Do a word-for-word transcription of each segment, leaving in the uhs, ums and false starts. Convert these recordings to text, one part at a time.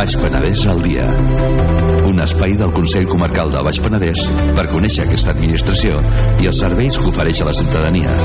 Baix Penedès al dia. Un espai del Consell Comarcal del Baix Penedès per conèixer aquesta administració i els serveis que ofereix a la ciutadania.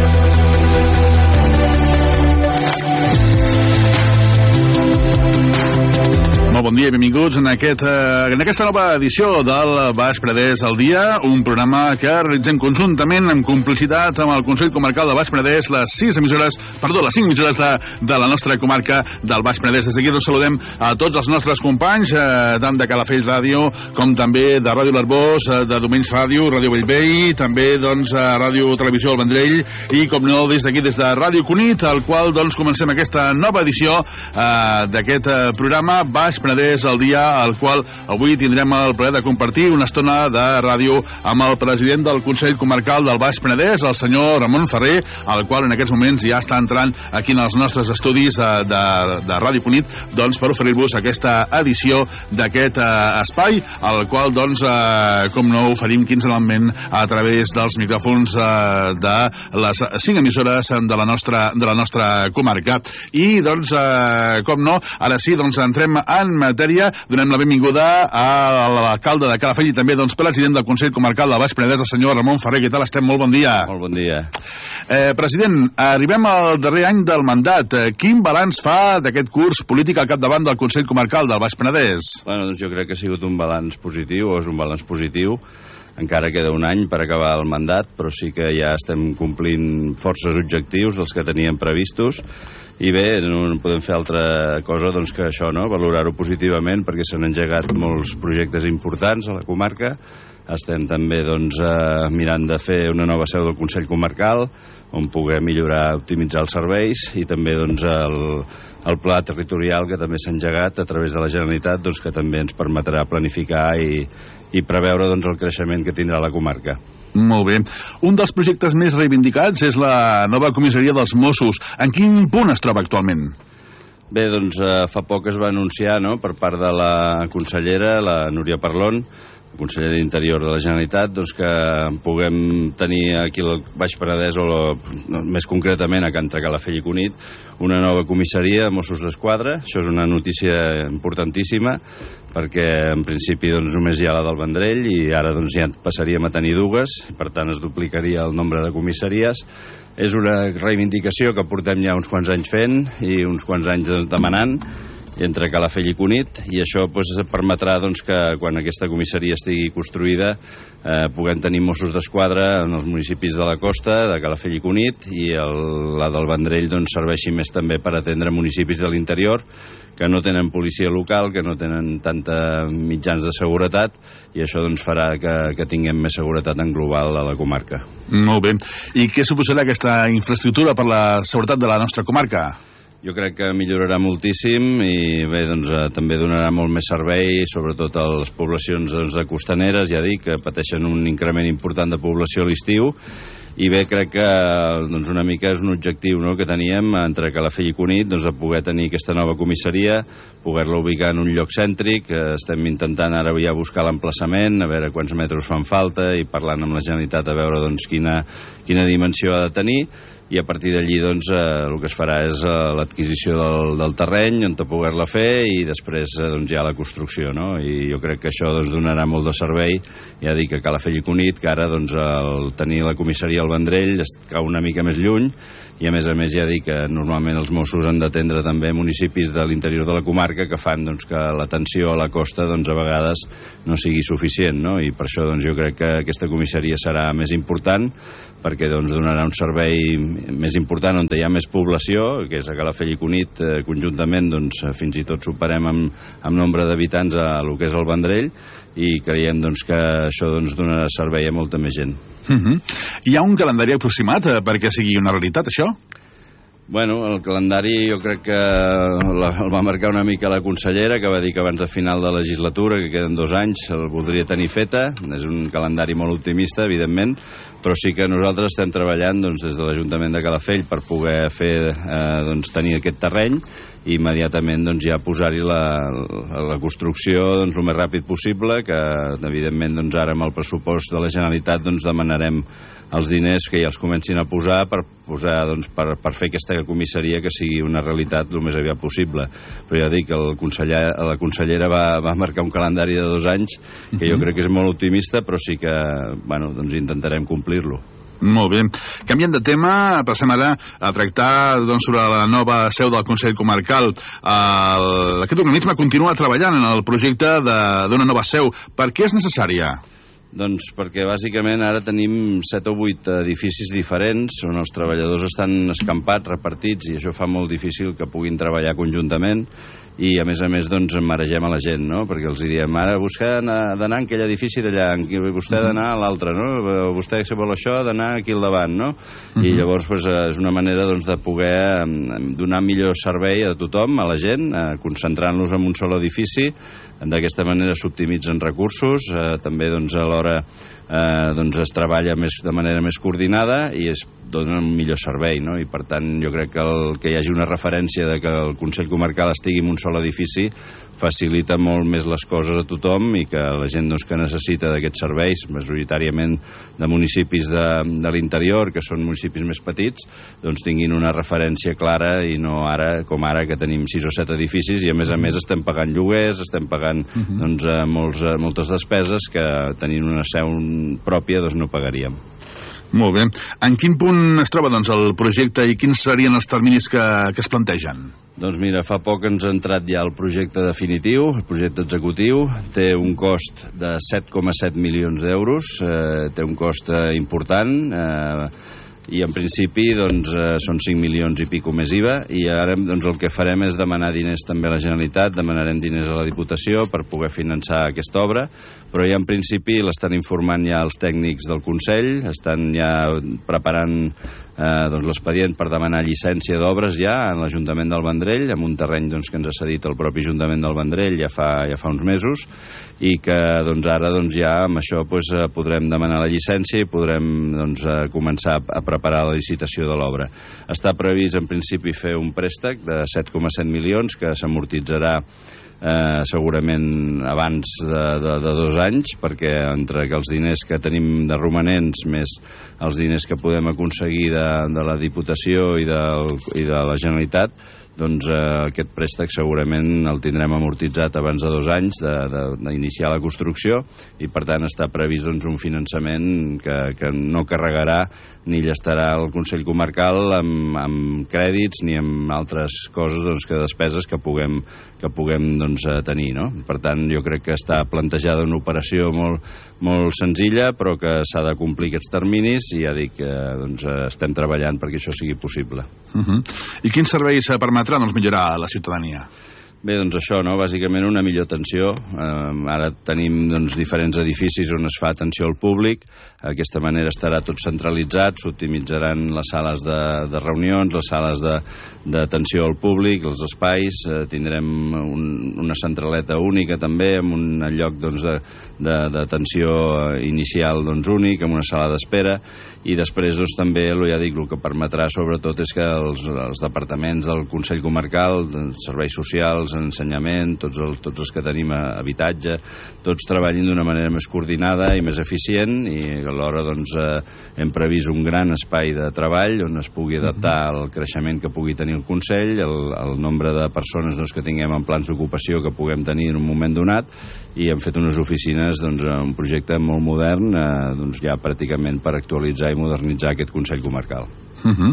Molt bon dia i benvinguts en, aquest, eh, en aquesta nova edició del Baix Penedès al dia, un programa que realitzem conjuntament en complicitat amb el Consell Comarcal del Baix Penedès, les sis emissores, perdó, les cinc emissores de, de la nostra comarca del Baix Penedès. Des d'aquí doncs saludem a tots els nostres companys, eh, tant de Calafell Ràdio com també de Ràdio L'Arbós, eh, de Domenys Ràdio, Ràdio Bellvei, també doncs a Ràdio Televisió El Vendrell i com no des d'aquí des de Ràdio Cunit, al qual doncs comencem aquesta nova edició eh, d'aquest eh, programa Baix Penedès al dia, al qual avui tindrem el plaer de compartir una estona de ràdio amb el president del Consell Comarcal del Baix Penedès, el senyor Ramon Ferrer, el qual en aquests moments ja està entrant aquí en els nostres estudis de, de, de Ràdio Cunit, doncs per oferir-vos aquesta edició d'aquest eh, espai, al qual doncs eh, com no oferim quinzenalment a través dels micròfons eh, de les cinc emissores de la nostra, de la nostra comarca. I doncs eh, com no, ara sí, doncs entrem en matèria. Donem la benvinguda a l'alcalde de Calafell i també doncs, president del Consell Comarcal del Baix Penedès, el senyor Ramon Ferrer. Què tal estem? Molt bon dia. Molt bon dia. Eh, president, arribem al darrer any del mandat. Quin balanç fa d'aquest curs polític al capdavant del Consell Comarcal del Baix Penedès? Bueno, doncs jo crec que ha sigut un balanç positiu, o és un balanç positiu. Encara queda un any per acabar el mandat, però sí que ja estem complint forces objectius, els que teníem previstos. I bé, no podem fer altra cosa doncs, que això, no? Valorar-ho positivament, perquè s'han engegat molts projectes importants a la comarca. Estem també doncs, eh, mirant de fer una nova seu del Consell Comarcal, on poder millorar, optimitzar els serveis, i també doncs, el, el pla territorial que també s'ha engegat a través de la Generalitat, doncs, que també ens permetrà planificar i, i preveure doncs, el creixement que tindrà la comarca. Molt bé. Un dels projectes més reivindicats és la nova comissaria dels Mossos. En quin punt es troba actualment? Bé, doncs eh, fa poc es va anunciar, no?, per part de la consellera, la Núria Parlon, consellera d'Interior de la Generalitat, doncs que puguem tenir aquí al Baix Penedès, o la, no, més concretament a Can Calafell i Cunit, una nova comissaria de Mossos d'Esquadra. Això és una notícia importantíssima, perquè en principi doncs, només hi ha la del Vendrell i ara doncs, ja passaríem a tenir dues, i per tant es duplicaria el nombre de comissaries. És una reivindicació que portem ja uns quants anys fent i uns quants anys demanant entre Calafell i Cunit, i això doncs, permetrà doncs, que quan aquesta comissaria estigui construïda eh, puguem tenir Mossos d'Esquadra en els municipis de la costa, de Calafell i Cunit, i el, la del Vendrell doncs, serveixi més també per atendre municipis de l'interior que no tenen policia local, que no tenen tanta mitjans de seguretat, i això doncs, farà que, que tinguem més seguretat en global a la comarca. Molt bé. I què suposarà aquesta infraestructura per la seguretat de la nostra comarca? Jo crec que millorarà moltíssim i bé, doncs, eh, també donarà molt més servei, sobretot a les poblacions doncs, de costaneres, ja dic, que pateixen un increment important de població a l'estiu. I bé, crec que doncs, una mica és un objectiu, no?, que teníem entre Calafell i Cunit, doncs, de poder tenir aquesta nova comissaria, poder-la ubicar en un lloc cèntric. Estem intentant ara ja buscar l'emplaçament, a veure quants metres fan falta, i parlant amb la Generalitat a veure doncs, quina, quina dimensió ha de tenir. I a partir d'allí doncs, eh, el que es farà és eh, l'adquisició del, del terreny on poder-la fer, i després eh, doncs, ja la construcció, no? I jo crec que això doncs, donarà molt de servei. Ja dic que Calafell i Cunit, que ara doncs, el tenir la comissaria al Vendrell es cau una mica més lluny, i a més a més ja dic que normalment els Mossos han d'atendre també municipis de l'interior de la comarca que fan doncs, que l'atenció a la costa doncs, a vegades no sigui suficient, no? I per això doncs, jo crec que aquesta comissaria serà més important, perquè doncs, donarà un servei més important on hi ha més població, que és a Calafell i Cunit. Eh, conjuntament doncs, fins i tot superem amb, amb nombre d'habitants a el que és el Vendrell, i creiem doncs, que això doncs, donarà servei a molta més gent. Uh-huh. Hi ha un calendari aproximat eh, perquè sigui una realitat, això? Bueno, el calendari jo crec que la, el va marcar una mica la consellera, que va dir que abans de final de legislatura, que queden dos anys, el voldria tenir feta. És un calendari molt optimista, evidentment, però sí que nosaltres estem treballant doncs, des de l'Ajuntament de Calafell per poder fer, eh, doncs, tenir aquest terreny, i immediatament doncs, ja posar-hi la, la construcció doncs, el més ràpid possible, que evidentment doncs, ara amb el pressupost de la Generalitat doncs, demanarem els diners que ja els comencin a posar per, posar, doncs, per, per fer aquesta comissaria que sigui una realitat el més aviat possible. Però ja dic, el conseller, la consellera va, va marcar un calendari de dos anys que jo crec que és molt optimista, però sí que bueno, doncs intentarem complir-lo. Molt bé. Canviant de tema, passem ara a tractar doncs, sobre la nova seu del Consell Comarcal. El, aquest organisme continua treballant en el projecte d'una nova seu. Per què és necessària? Doncs perquè bàsicament ara tenim set o vuit edificis diferents on els treballadors estan escampats, repartits, i això fa molt difícil que puguin treballar conjuntament i a més a més doncs maregem a la gent, no? Perquè els diem, ara vostè ha d'anar en aquell edifici d'allà, vostè ha d'anar a l'altre, no? Vostè si vol això ha d'anar aquí al davant, no? I llavors pues, és una manera doncs, de poder donar millor servei a tothom, a la gent, concentrant-los en un sol edifici. D'aquesta manera s'optimitzen recursos, eh, també doncs, alhora eh, doncs, es treballa més, de manera més coordinada i es dona un millor servei, no? I per tant jo crec que el que hi hagi una referència de que el Consell Comarcal estigui en un sol edifici facilita molt més les coses a tothom i que la gent doncs, que necessita d'aquests serveis, majoritàriament de municipis de, de l'interior, que són municipis més petits, doncs tinguin una referència clara i no ara, com ara, que tenim sis o set edificis i a més a més estem pagant lloguers, estem pagant doncs, eh, molts, eh, moltes despeses que tenint una seu pròpia doncs, no pagaríem. Molt bé. En quin punt es troba doncs, el projecte i quins serien els terminis que, que es plantegen? Doncs mira, fa poc ens ha entrat ja el projecte definitiu, el projecte executiu, té un cost de set coma set milions d'euros, eh, té un cost eh, important, eh, i en principi doncs, eh, són cinc milions i pico més I V A, i ara doncs, el que farem és demanar diners també a la Generalitat, demanarem diners a la Diputació per poder finançar aquesta obra, però ja en principi l'estan informant ja els tècnics del Consell, estan ja preparant eh, doncs, l'expedient per demanar llicència d'obres ja en l'Ajuntament del Vendrell, en un terreny doncs, que ens ha cedit el propi Ajuntament del Vendrell ja fa, ja fa uns mesos, i que doncs, ara doncs, ja amb això doncs, podrem demanar la llicència i podrem doncs, començar a preparar la licitació de l'obra. Està previst en principi fer un préstec de set coma set milions que s'amortitzarà Eh, segurament abans de, de, de dos anys, perquè entre que els diners que tenim de romanents més els diners que podem aconseguir de, de la Diputació i de, i de la Generalitat, doncs eh, aquest préstec segurament el tindrem amortitzat abans de dos anys d'iniciar la construcció i per tant està previst doncs, un finançament que, que no carregarà ni llestarà el Consell Comarcal amb, amb crèdits ni amb altres coses doncs, que despeses que puguem, que puguem doncs, tenir. No? Per tant, jo crec que està plantejada una operació molt, molt senzilla, però que s'ha de complir aquests terminis i ja dic que doncs, estem treballant perquè això sigui possible. Uh-huh. I quins serveis permetrà doncs, millorar a la ciutadania? Bé, doncs això, no? Bàsicament una millor atenció. Eh, ara tenim doncs, diferents edificis on es fa atenció al públic. D'aquesta manera estarà tot centralitzat, s'optimitzaran les sales de, de reunions, les sales d'atenció al públic, els espais. Eh, tindrem un, una centraleta única també, amb un lloc doncs, d'atenció inicial doncs, únic, amb una sala d'espera. I després doncs, també, ja dic, el que permetrà sobretot és que els, els departaments del Consell Comarcal, doncs, serveis socials, ensenyament, tots els, tots els que tenim a habitatge, tots treballin d'una manera més coordinada i més eficient i alhora doncs, eh, hem previst un gran espai de treball on es pugui adaptar al creixement que pugui tenir el Consell, el, el nombre de persones doncs, que tinguem en plans d'ocupació que puguem tenir en un moment donat i hem fet unes oficines, doncs, un projecte molt modern, eh, doncs, ja pràcticament per actualitzar i modernitzar aquest Consell Comarcal. Uh-huh.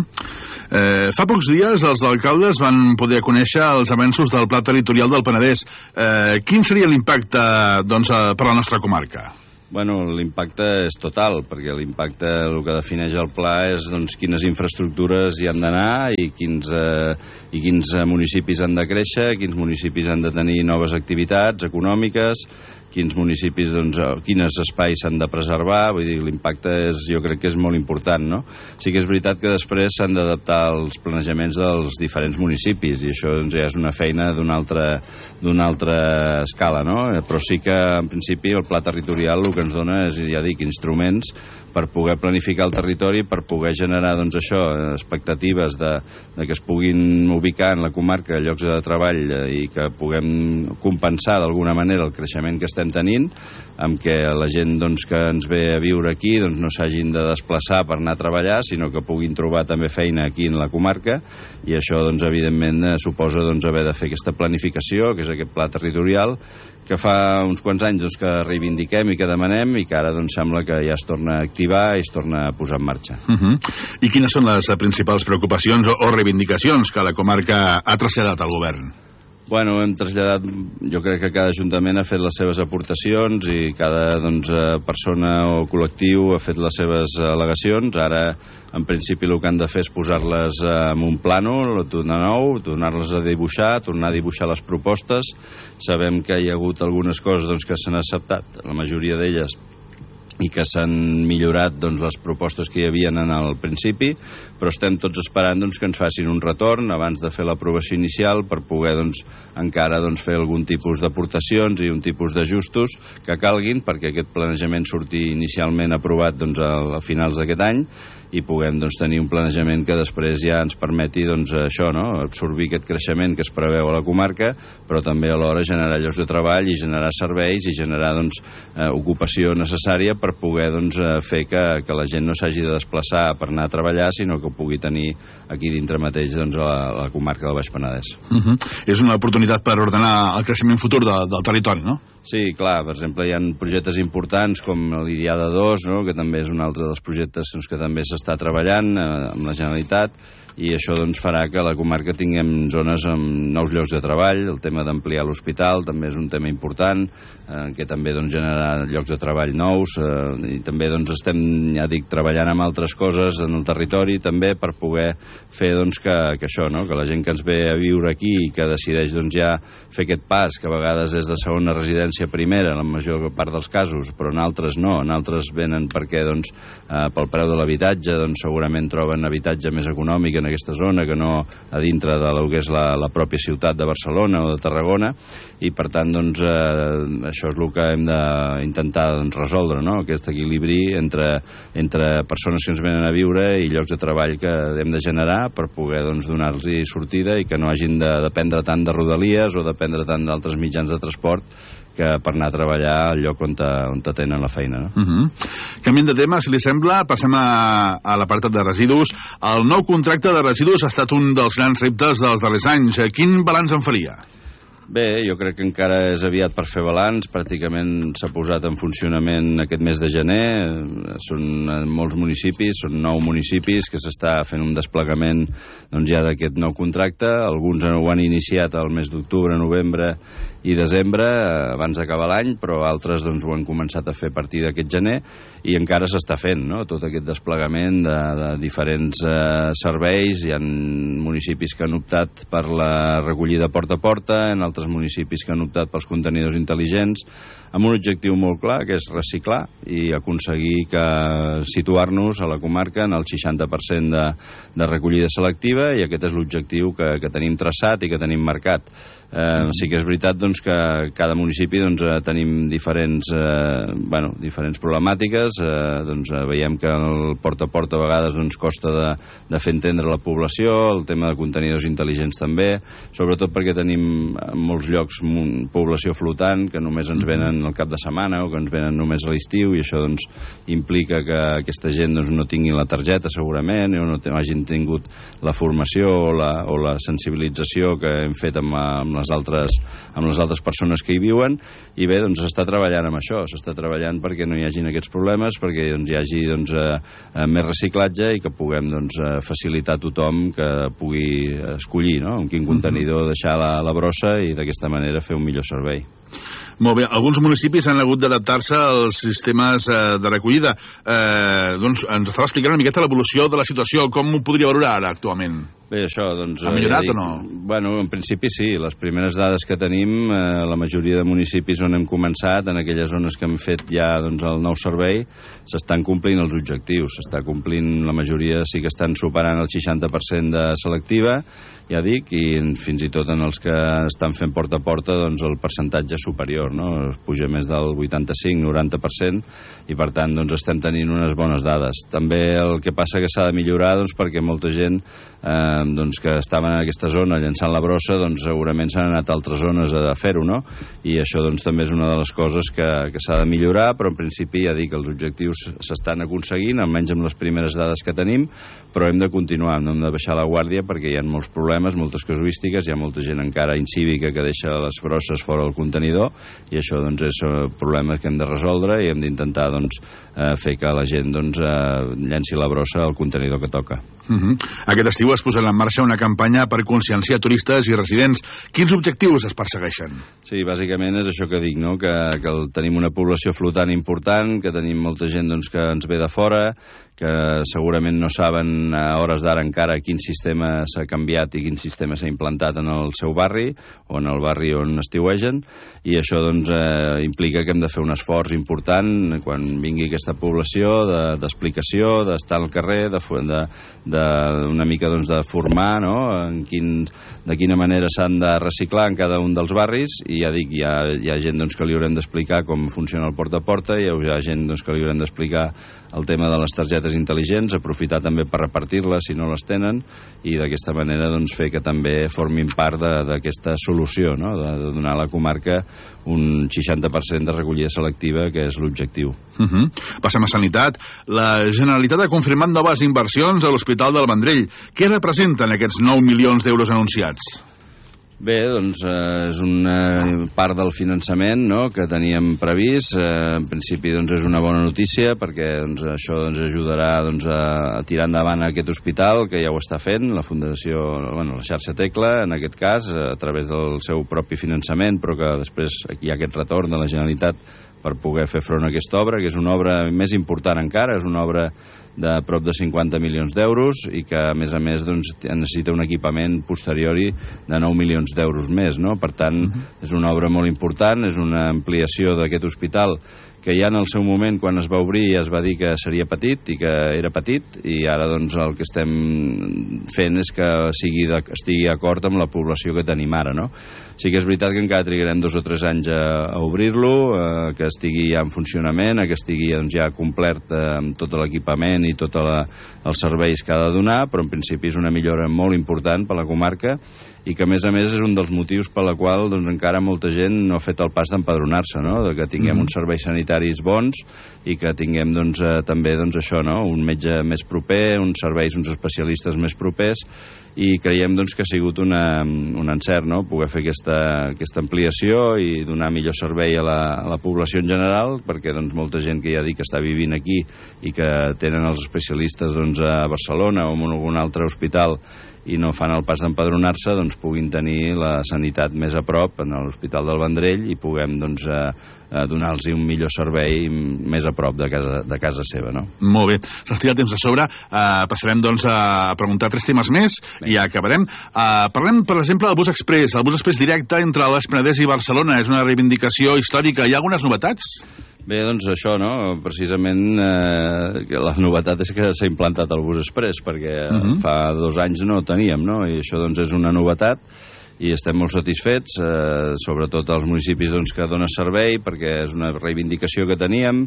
eh, fa pocs dies els alcaldes van poder conèixer els avenços del Pla Territorial del Penedès. Eh, quin seria l'impacte doncs, per a la nostra comarca? Bueno, l'impacte és total, perquè l'impacte, el que defineix el pla és doncs, quines infraestructures hi han d'anar i quins, eh, i quins municipis han de créixer, quins municipis han de tenir noves activitats econòmiques quins municipis, doncs, quins espais s'han de preservar, vull dir, l'impacte és, jo crec que és molt important, no? Sí que és veritat que després s'han d'adaptar els planejaments dels diferents municipis i això doncs, ja és una feina d'una altra, d'una altra escala, no? Però sí que, en principi, el pla territorial el que ens dona és, ja dic, instruments per poder planificar el territori, per poder generar, doncs, això, expectatives de, de que es puguin ubicar en la comarca llocs de treball i que puguem compensar d'alguna manera el creixement que estem tenint, amb què la gent doncs, que ens ve a viure aquí doncs, no s'hagin de desplaçar per anar a treballar, sinó que puguin trobar també feina aquí en la comarca, i això, doncs, evidentment, suposa doncs, haver de fer aquesta planificació, que és aquest pla territorial, que fa uns quants anys doncs, que reivindiquem i que demanem i que ara doncs, sembla que ja es torna a activar i es torna a posar en marxa. Uh -huh. I quines són les principals preocupacions o, o reivindicacions que la comarca ha traslladat al govern? Bueno, hem traslladat, jo crec que cada ajuntament ha fet les seves aportacions i cada doncs, persona o col·lectiu ha fet les seves al·legacions. Ara, en principi, el que han de fer és posar-les en un plànol, de nou, tornar-les a dibuixar, tornar a dibuixar les propostes. Sabem que hi ha hagut algunes coses doncs, que s'han acceptat, la majoria d'elles, i que s'han millorat doncs, les propostes que hi havia en el principi, però estem tots esperant doncs, que ens facin un retorn abans de fer l'aprovació inicial per poder doncs, encara doncs, fer algun tipus d'aportacions i un tipus d'ajustos que calguin perquè aquest planejament surti inicialment aprovat doncs, a finals d'aquest any i puguem doncs, tenir un planejament que després ja ens permeti doncs, això, no? Absorbir aquest creixement que es preveu a la comarca, però també alhora generar llocs de treball i generar serveis i generar doncs, eh, ocupació necessària per poder doncs, fer que, que la gent no s'hagi de desplaçar per anar a treballar, sinó que ho pugui tenir aquí dintre mateix doncs, a, la, a la comarca del Baix Penedès. Uh -huh. És una oportunitat per ordenar el creixement futur de, del territori, no? Sí, clar, per exemple, hi ha projectes importants com l'Idiada dos, no?, que també és un altre dels projectes doncs, que també s'està treballant eh, amb la Generalitat, i això doncs, farà que a la comarca tinguem zones amb nous llocs de treball. El tema d'ampliar l'hospital també és un tema important, eh, que també doncs, generarà llocs de treball nous, eh, i també doncs, estem, ja dic, treballant amb altres coses en el territori també per poder fer doncs, que, que això, no?, que la gent que ens ve a viure aquí i que decideix doncs, ja fer aquest pas, que a vegades és de segona residència primera, en la major part dels casos, però en altres no, en altres venen perquè doncs, eh, pel preu de l'habitatge doncs, segurament troben habitatge més econòmic en aquesta zona que no a dintre de lo que és la, la pròpia ciutat de Barcelona o de Tarragona, i per tant doncs, eh, això és el que hem d'intentar doncs, resoldre, no?, aquest equilibri entre, entre persones que ens venen a viure i llocs de treball que hem de generar per poder doncs, donar-los sortida i que no hagin de dependre tant de rodalies o dependre tant d'altres mitjans de transport que per anar a treballar al lloc on, te, on te tenen la feina. No? Uh -huh. Canviant de tema, si li sembla, passem a, a l'apartat de residus. El nou contracte de residus ha estat un dels grans reptes dels darrers anys. Quin balanç en faria? Bé, jo crec que encara és aviat per fer balanç. Pràcticament s'ha posat en funcionament aquest mes de gener. Són molts municipis, són nou municipis que s'està fent un desplegament doncs, ja d'aquest nou contracte. Alguns ho han iniciat al mes d'octubre, novembre i desembre, abans d'acabar l'any, però altres doncs, ho han començat a fer a partir d'aquest gener i encara s'està fent, no?, tot aquest desplegament de, de diferents eh, serveis. Hi ha municipis que han optat per la recollida porta a porta, en altres municipis que han optat pels contenidors intel·ligents, amb un objectiu molt clar, que és reciclar i aconseguir que situar-nos a la comarca en el seixanta per cent de, de recollida selectiva, i aquest és l'objectiu que, que tenim traçat i que tenim marcat. Eh, sí que és veritat doncs, que cada municipi doncs, tenim diferents, eh, bueno, diferents problemàtiques. Eh, doncs, veiem que el porta a porta a vegades doncs, costa de, de fer entendre la població, el tema de contenidors intel·ligents també, sobretot perquè tenim en molts llocs població flotant que només ens venen al cap de setmana o que ens venen només a l'estiu, i això doncs, implica que aquesta gent doncs, no tingui la targeta segurament o no hagin tingut la formació o la, o la sensibilització que hem fet amb, amb les altres, amb les altres persones que hi viuen. I bé, doncs s'està treballant amb això, s'està treballant perquè no hi hagin aquests problemes, perquè doncs, hi hagi doncs, eh, més reciclatge i que puguem doncs, facilitar a tothom que pugui escollir, no?, en quin contenidor deixar la, la brossa i d'aquesta manera fer un millor servei. Molt bé, alguns municipis han hagut d'adaptar-se als sistemes eh, de recollida. Eh, doncs ens estava explicant una miqueta l'evolució de la situació, com ho podria valorar ara actualment? Bé, això, doncs... Ha millorat ja dic, o no? Bueno, en principi sí. Les primeres dades que tenim, eh, la majoria de municipis on hem començat, en aquelles zones que hem fet ja doncs, el nou servei, s'estan complint els objectius. S'està complint, la majoria sí que estan superant el seixanta per cent de selectiva, ja dic, i fins i tot en els que estan fent porta a porta, doncs el percentatge superior, no? Es puja més del vuitanta-cinc noranta per cent, i per tant doncs, estem tenint unes bones dades. També el que passa que s'ha de millorar, doncs, perquè molta gent eh, doncs, que estava en aquesta zona llançant la brossa, doncs segurament s'han anat a altres zones a fer-ho, no? I això doncs, també és una de les coses que, que s'ha de millorar, però en principi ja dic que els objectius s'estan aconseguint, almenys amb les primeres dades que tenim, però hem de continuar, no hem de baixar la guàrdia perquè hi ha molts problemes, moltes casuístiques, hi ha molta gent encara incívica que deixa les brosses fora del contenidor, i això doncs, és un problema que hem de resoldre i hem d'intentar doncs, fer que la gent doncs, llenci la brossa al contenidor que toca. Uh-huh. Aquest estiu es posarà en marxa una campanya per conscienciar turistes i residents. Quins objectius es persegueixen? Sí, bàsicament és això que dic, no? que, que tenim una població flotant important, que tenim molta gent doncs, que ens ve de fora, que segurament no saben a hores d'ara encara quin sistema s'ha canviat i quin sistema s'ha implantat en el seu barri o en el barri on estiuegen, i això doncs, eh, implica que hem de fer un esforç important quan vingui aquesta població d'explicació, de, d'estar al carrer, de, de, de una mica doncs, de formar, no? en quin, de quina manera s'han de reciclar en cada un dels barris, i ja dic, hi ha, hi ha gent doncs, que li haurem d'explicar com funciona el porta a porta, i hi ha gent doncs, que li haurem d'explicar el tema de les targetes intel·ligents, aprofitar també per repartir-les si no les tenen, i d'aquesta manera doncs, fer que també formin part d'aquesta solució, no? de, de donar a la comarca un seixanta per cent de recollida selectiva, que és l'objectiu. Uh-huh. Passem a Sanitat. La Generalitat ha confirmat noves inversions a l'Hospital del Vendrell. Què representen aquests nou milions d'euros anunciats? Bé, doncs eh, és una part del finançament, no?, que teníem previst. Eh, en principi doncs, és una bona notícia perquè doncs, això doncs, ajudarà doncs, a, a tirar endavant aquest hospital, que ja ho està fent, la Fundació, bueno, la xarxa Tecla, en aquest cas, a través del seu propi finançament, però que després aquí hi ha aquest retorn de la Generalitat per poder fer front a aquesta obra, que és una obra més important encara, és una obra de prop de cinquanta milions d'euros i que, a més a més, doncs, necessita un equipament posteriori de nou milions d'euros més, no? Per tant, uh-huh. és una obra molt important, és una ampliació d'aquest hospital que ja en el seu moment, quan es va obrir, ja es va dir que seria petit i que era petit, i ara doncs, el que estem fent és que sigui de, estigui d'acord amb la població que tenim ara, no? Sí que és veritat que encara trigarem dos o tres anys a, a obrir-lo, eh, que estigui ja en funcionament, que estigui doncs, ja complet eh, amb tot l'equipament i tots els serveis que ha de donar, però en principi és una millora molt important per la comarca, i que a més a més és un dels motius per la qual doncs, encara molta gent no ha fet el pas d'empadronar-se, no? De que tinguem mm. uns serveis sanitaris bons i que tinguem doncs, eh, també doncs, això, no? Un metge més proper, uns serveis, uns especialistes més propers, i creiem doncs, que ha sigut una, un encert, no? Poder fer aquesta, aquesta ampliació i donar millor servei a la, a la població en general, perquè doncs, molta gent que ja dic que està vivint aquí i que tenen els especialistes doncs, a Barcelona o en algun altre hospital i no fan el pas d'empadronar-se, doncs puguin tenir la sanitat més a prop en l'Hospital del Vendrell i puguem doncs, eh, donar-los un millor servei més a prop de casa, de casa seva, no? Molt bé. S'estira el temps a sobre. Uh, passarem doncs, a preguntar tres temes més bé. I ja acabarem. Uh, parlem, per exemple, del bus express. El bus express directe entre el Baix Penedès i Barcelona és una reivindicació històrica. Hi ha algunes novetats? Bé, doncs això, no? Precisament eh, la novetat és que s'ha implantat el bus express, perquè uh-huh. fa dos anys no el teníem, no? I això doncs és una novetat i estem molt satisfets, eh, sobretot als municipis doncs, que dona servei, perquè és una reivindicació que teníem,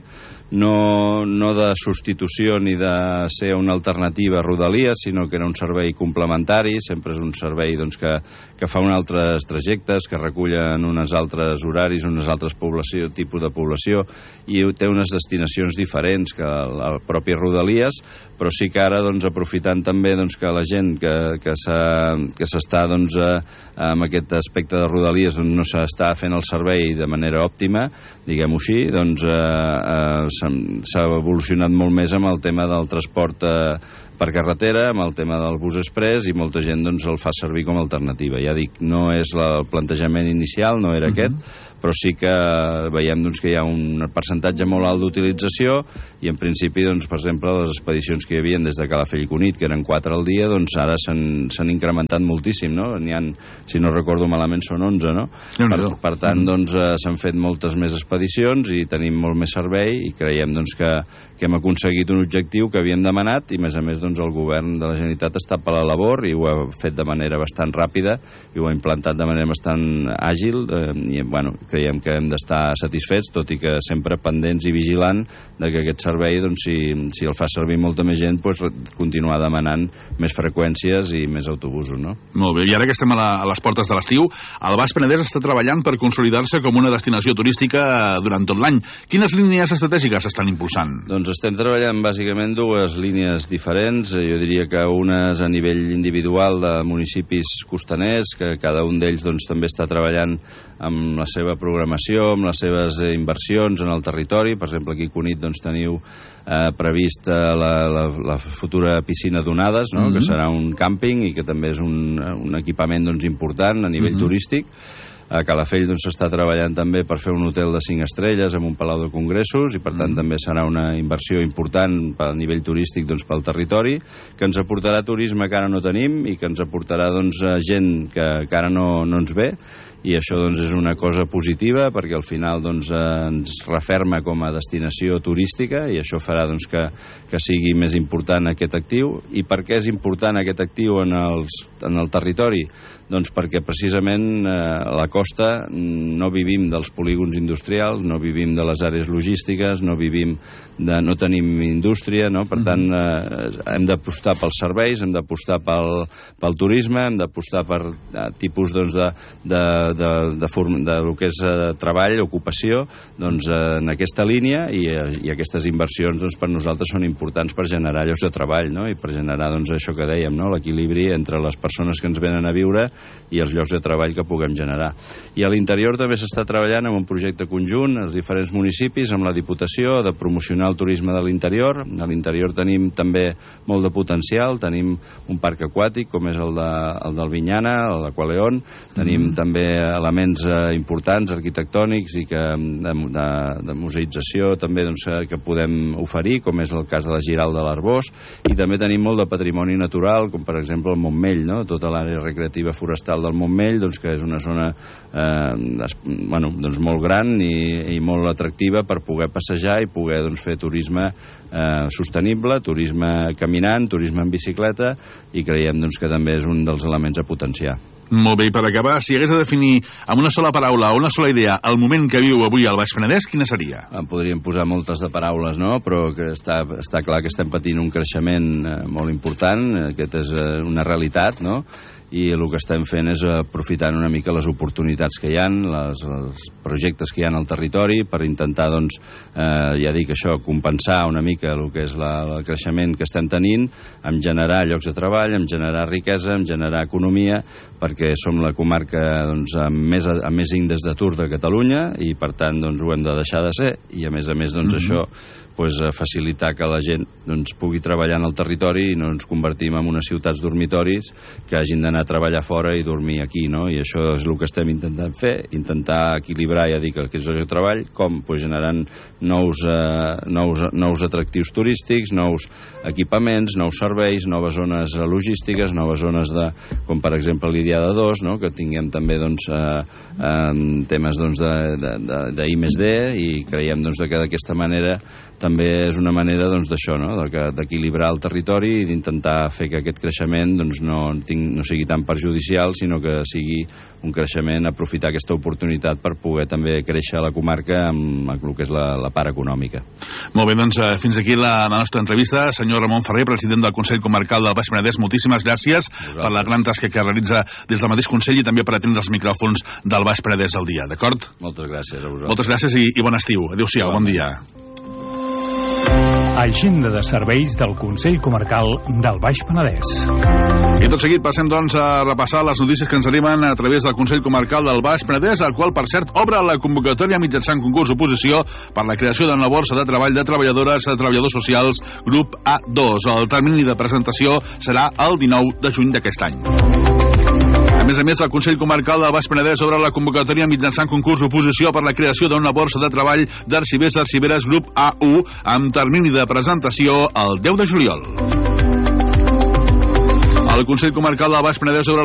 no, no de substitució ni de ser una alternativa a Rodalies, sinó que era un servei complementari, sempre és un servei doncs, que, que fa uns altres trajectes, que recullen uns altres horaris, unes altres població, tipus de població, i té unes destinacions diferents que la pròpia Rodalies, però sí que ara, doncs, aprofitant també doncs, que la gent que, que s'està doncs, amb aquest aspecte de Rodalies on no s'està fent el servei de manera òptima, diguem-ho així, doncs eh, eh, s'ha evolucionat molt més amb el tema del transport eh, per carretera, amb el tema del bus express, i molta gent doncs, el fa servir com a alternativa. Ja dic, no és la, el plantejament inicial, no era uh-huh. aquest, però sí que veiem doncs, que hi ha un percentatge molt alt d'utilització i en principi, doncs, per exemple, les expedicions que hi havia des de Calafell i Cunit, que eren quatre al dia, doncs ara s'han incrementat moltíssim, no? N'hi ha, si no recordo malament, són onze, no? Per, per tant, doncs, s'han fet moltes més expedicions i tenim molt més servei i creiem doncs, que, que hem aconseguit un objectiu que havíem demanat i, a més a més, doncs, el govern de la Generalitat està per la labor i ho ha fet de manera bastant ràpida i ho ha implantat de manera bastant àgil eh, i, bueno, creiem que hem d'estar satisfets, tot i que sempre pendents i vigilant de que aquest servei, doncs, si, si el fa servir molta més gent, doncs, continuar demanant més freqüències i més autobusos, no? Molt bé, i ara que estem a, la, a les portes de l'estiu, el Baix Penedès està treballant per consolidar-se com una destinació turística durant tot l'any. Quines línies estratègiques s'estan impulsant? Doncs estem treballant bàsicament dues línies diferents, jo diria que unes a nivell individual de municipis costaners, que cada un d'ells doncs, també està treballant amb la seva programació, amb les seves inversions en el territori. Per exemple, aquí a Cunit doncs, teniu eh, previst la, la, la futura piscina d'onades, no? Mm-hmm. Que serà un càmping i que també és un, un equipament doncs, important a nivell mm-hmm. turístic. A Calafell doncs, s'està treballant també per fer un hotel de cinc estrelles amb un palau de congressos i per tant mm. també serà una inversió important a nivell turístic doncs, pel territori, que ens aportarà turisme que ara no tenim i que ens aportarà doncs, gent que, que ara no, no ens ve, i això doncs, és una cosa positiva perquè al final doncs, ens referma com a destinació turística i això farà doncs, que, que sigui més important aquest actiu. I per què és important aquest actiu en, els, en el territori? Doncs perquè precisament eh, a la costa no vivim dels polígons industrials, no vivim de les àrees logístiques, no vivim de, no tenim indústria, no? Per tant eh, hem d'apostar pels serveis, hem d'apostar pel, pel turisme, hem d'apostar per eh, tipus doncs, de, de, de, de, form, de lo que és eh, treball, ocupació, doncs, eh, en aquesta línia i, eh, i aquestes inversions doncs, per nosaltres són importants per generar llocs de treball, no? I per generar doncs, això que dèiem, no? L'equilibri entre les persones que ens venen a viure i els llocs de treball que puguem generar. I a l'interior també s'està treballant en un projecte conjunt als diferents municipis amb la Diputació de promocionar el turisme de l'interior. A l'interior tenim també molt de potencial, tenim un parc aquàtic com és el, de, el del Vinyana, el d'Aqualeon, tenim mm. també elements eh, importants arquitectònics i que, de, de, de museïtzació també doncs, que podem oferir, com és el cas de la Giral de l'Arbós, i també tenim molt de patrimoni natural, com per exemple el Montmell, no? Tota l'àrea recreativa forestal del Montmell, doncs, que és una zona eh, des, bueno, doncs, molt gran i, i molt atractiva per poder passejar i poder doncs, fer turisme eh, sostenible, turisme caminant, turisme en bicicleta, i creiem doncs, que també és un dels elements a potenciar. Molt bé, i per acabar, si hagués de definir amb una sola paraula o una sola idea el moment que viu avui al Baix Penedès, quina seria? En podríem posar moltes de paraules, no? Però que està, està clar que estem patint un creixement eh, molt important, aquest és eh, una realitat, no? I el que estem fent és aprofitant una mica les oportunitats que hi ha, les, els projectes que hi ha al territori per intentar, doncs, eh, ja dic això, compensar una mica el que és la, el creixement que estem tenint, en generar llocs de treball, en generar riquesa, en generar economia, perquè som la comarca doncs, amb, més, amb més índex d'atur de Catalunya i, per tant, doncs, ho hem de deixar de ser i, a més a més, doncs, mm-hmm. això pues, facilitar que la gent doncs, pugui treballar en el territori i no ens convertim en unes ciutats dormitoris que hagin d'anar a treballar fora i dormir aquí, no? I això és el que estem intentant fer, intentar equilibrar, ja dic, el que és el treball, com pues, generant nous, eh, nous, nous atractius turístics, nous equipaments, nous serveis, noves zones logístiques, noves zones de, com per exemple l'Idiada dos, no? Que tinguem també doncs, eh, eh, temes doncs, de, de, de, de I més D i creiem doncs, que d'aquesta manera també és una manera doncs, d'això, no? D'equilibrar el territori i d'intentar fer que aquest creixement doncs, no, tinc, no sigui tan perjudicial, sinó que sigui un creixement, aprofitar aquesta oportunitat per poder també créixer a la comarca amb el que és la, la part econòmica. Molt bé, doncs fins aquí la, la nostra entrevista. Senyor Ramon Ferrer, president del Consell Comarcal del Baix Penedès, moltíssimes gràcies per la gran tasca que realitza des del mateix Consell i també per atendre els micròfons del Baix Penedès al dia, d'acord? Moltes gràcies a vosaltres. Moltes gràcies i, i bon estiu. Adéu-siau, bon dia. Agenda de serveis del Consell Comarcal del Baix Penedès. I tot seguit passem, doncs, a repassar les notícies que ens arriben a través del Consell Comarcal del Baix Penedès, el qual, per cert, obre la convocatòria mitjançant concurs oposició per la creació de la borsa de treball de treballadores i treballadors socials grup A dos. El termini de presentació serà el dinou de juny d'aquest any. A més a més, el Consell Comarcal del Baix Penedès obre la convocatòria mitjançant concurs oposició per la creació d'una borsa de treball d'arxivers i arxiveres grup A u amb termini de presentació el deu de juliol. El Consell Comarcal del Baix Penedès obre